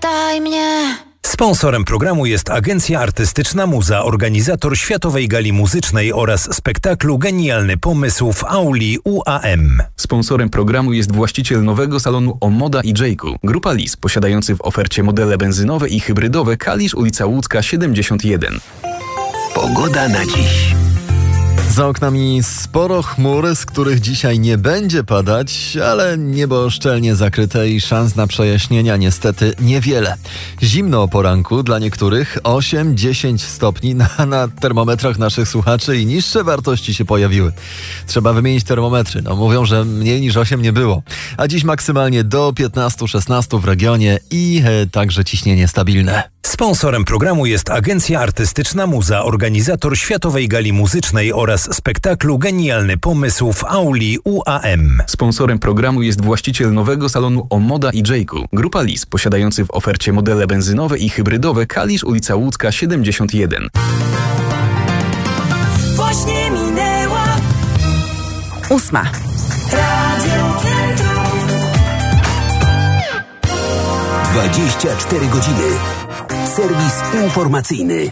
Zapytaj mnie. Sponsorem programu jest Agencja Artystyczna Muza, organizator Światowej Gali Muzycznej oraz spektaklu Genialny Pomysł w auli UAM. Sponsorem programu jest właściciel nowego salonu Omoda i Jayku. Grupa Lis, posiadający w ofercie modele benzynowe i hybrydowe. Kalisz, ulica Łódzka 71. Pogoda na dziś. Za oknami sporo chmur, z których dzisiaj nie będzie padać, ale niebo szczelnie zakryte i szans na przejaśnienia niestety niewiele. Zimno o poranku dla niektórych, 8-10 stopni na termometrach naszych słuchaczy i niższe wartości się pojawiły. Trzeba wymienić termometry, mówią, że mniej niż 8 nie było. A dziś maksymalnie do 15-16 w regionie i także ciśnienie stabilne. Sponsorem programu jest Agencja Artystyczna Muza, organizator Światowej Gali Muzycznej oraz spektaklu Genialny Pomysł w auli UAM. Sponsorem programu jest właściciel nowego salonu Omoda i Jayku. Grupa Lis, posiadający w ofercie modele benzynowe i hybrydowe. Kalisz, ulica Łódzka 71. Właśnie minęła 8. Radio Centrum. 24 godziny. Serwis informacyjny.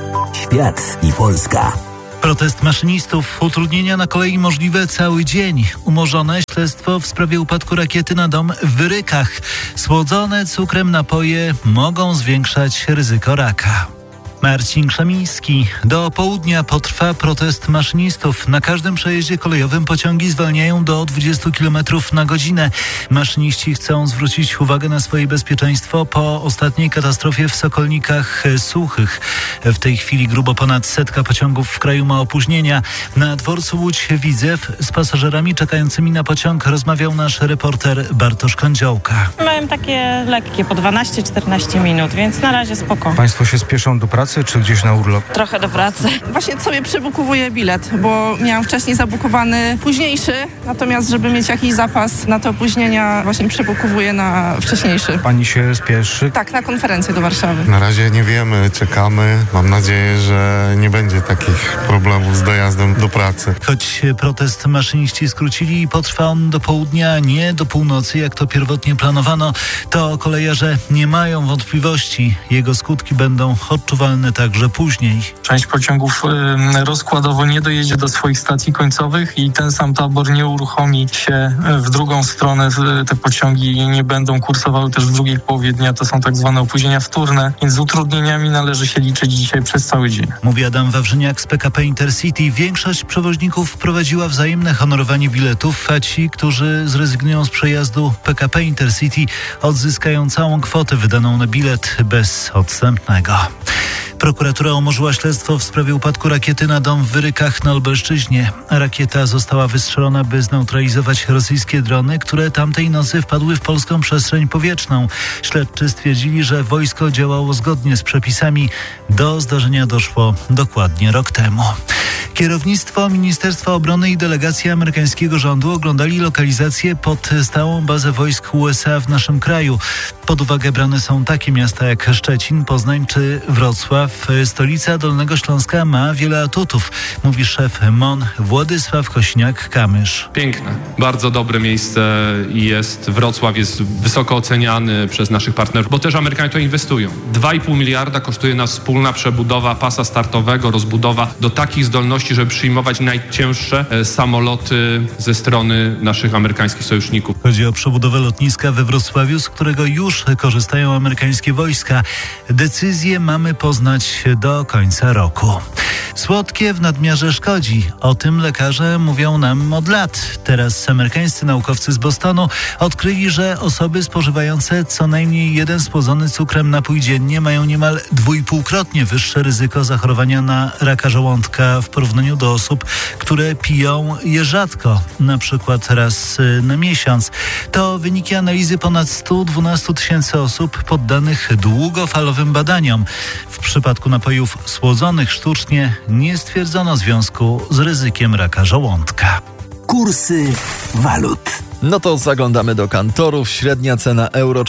Świat i Polska. Protest maszynistów, utrudnienia na kolei możliwe cały dzień. Umorzone śledztwo w sprawie upadku rakiety na dom w Wyrykach. Słodzone cukrem napoje mogą zwiększać ryzyko raka. Marcin Krzemiński. Do południa potrwa protest maszynistów. Na każdym przejeździe kolejowym pociągi zwalniają do 20 km na godzinę. Maszyniści chcą zwrócić uwagę na swoje bezpieczeństwo po ostatniej katastrofie w Sokolnikach Suchych. W tej chwili grubo ponad 100 pociągów w kraju ma opóźnienia. Na dworcu Łódź-Widzew z pasażerami czekającymi na pociąg rozmawiał nasz reporter Bartosz Kądziołka. Miałem takie lekkie, po 12-14 minut, więc na razie spoko. Państwo się spieszą do pracy czy gdzieś na urlop? Trochę do pracy. Właśnie sobie przebukowuję bilet, bo miałam wcześniej zabukowany późniejszy, natomiast żeby mieć jakiś zapas na te opóźnienia, właśnie przebukowuję na wcześniejszy. Pani się spieszy? Tak, na konferencję do Warszawy. Na razie nie wiemy, czekamy. Mam nadzieję, że nie będzie takich problemów z dojazdem do pracy. Choć protest maszyniści skrócili i potrwa on do południa, nie do północy, jak to pierwotnie planowano, to kolejarze nie mają wątpliwości. Jego skutki będą odczuwalne także później. Część pociągów rozkładowo nie dojedzie do swoich stacji końcowych i ten sam tabor nie uruchomi się w drugą stronę. Te pociągi nie będą kursowały też w drugiej połowie dnia. To są tak zwane opóźnienia wtórne, więc z utrudnieniami należy się liczyć dzisiaj przez cały dzień. Mówi Adam Wawrzyniak z PKP Intercity. Większość przewoźników wprowadziła wzajemne honorowanie biletów, a ci, którzy zrezygnują z przejazdu PKP Intercity, odzyskają całą kwotę wydaną na bilet bez odstępnego. Prokuratura umorzyła śledztwo w sprawie upadku rakiety na dom w Wyrykach na Lubelszczyźnie. Rakieta została wystrzelona, by zneutralizować rosyjskie drony, które tamtej nocy wpadły w polską przestrzeń powietrzną. Śledczy stwierdzili, że wojsko działało zgodnie z przepisami. Do zdarzenia doszło dokładnie rok temu. Kierownictwo Ministerstwa Obrony i delegacja amerykańskiego rządu oglądali lokalizację pod stałą bazę wojsk USA w naszym kraju. Pod uwagę brane są takie miasta jak Szczecin, Poznań czy Wrocław. Stolica Dolnego Śląska ma wiele atutów, mówi szef MON Władysław Kosiniak-Kamysz. Piękne, bardzo dobre miejsce i jest. Wrocław jest wysoko oceniany przez naszych partnerów, bo też Amerykanie to inwestują. 2,5 miliarda kosztuje nas wspólna przebudowa pasa startowego, rozbudowa do takich zdolności, żeby przyjmować najcięższe samoloty ze strony naszych amerykańskich sojuszników. Chodzi o przebudowę lotniska we Wrocławiu, z którego już korzystają amerykańskie wojska. Decyzję mamy poznać do końca roku. Słodkie w nadmiarze szkodzi. O tym lekarze mówią nam od lat. Teraz amerykańscy naukowcy z Bostonu odkryli, że osoby spożywające co najmniej jeden słodzony cukrem napój dziennie mają niemal 2,5-krotnie wyższe ryzyko zachorowania na raka żołądka w porównaniu do osób, które piją je rzadko, na przykład raz na miesiąc. To wyniki analizy ponad 112 tysięcy osób poddanych długofalowym badaniom. W przypadku napojów słodzonych sztucznie nie stwierdzono związku z ryzykiem raka żołądka. Kursy walut. No to zaglądamy do kantorów. Średnia cena euro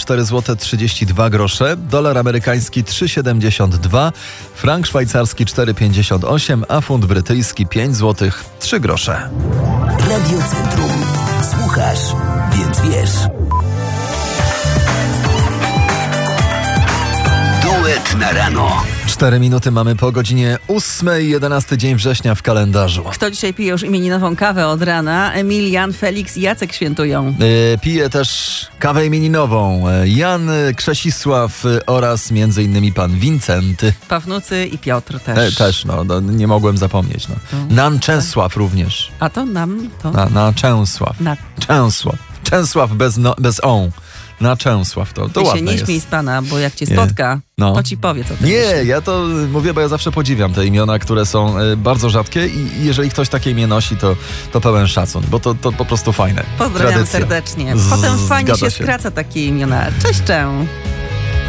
4,32 zł, dolar amerykański 3,72, frank szwajcarski 4,58, a funt brytyjski 5 zł 3 grosze. Radio Centrum. Słuchasz, więc wiesz. na rano. 4 minuty mamy po godzinie 8, 11 dzień września w kalendarzu. Kto dzisiaj pije już imieninową kawę od rana? Emilian, Felix i Jacek świętują. Pije też kawę imieninową Jan, Krzesisław oraz między innymi pan Wincenty. Pawnucy i Piotr też. Też, nie mogłem zapomnieć. Nan Czesław również. A to nam to? Na Czesław. Czesław bez on. Na Czesław, to Ty ładne się nie jest. śmiej z pana, bo jak cię spotka, to ci powie, co to Nie, myśli. ja to mówię, bo ja zawsze podziwiam te imiona, które są bardzo rzadkie i jeżeli ktoś takie imię nosi, to pełen szacun, bo to po prostu fajne. Pozdrawiam Tradycja. serdecznie. Potem fajnie się skraca takie imiona. Cześć, cześć.